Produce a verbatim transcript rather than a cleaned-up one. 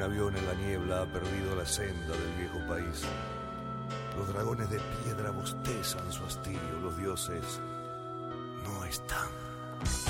Un avión en la niebla ha perdido la senda del viejo país. Los dragones de piedra bostezan su hastío, los dioses no están.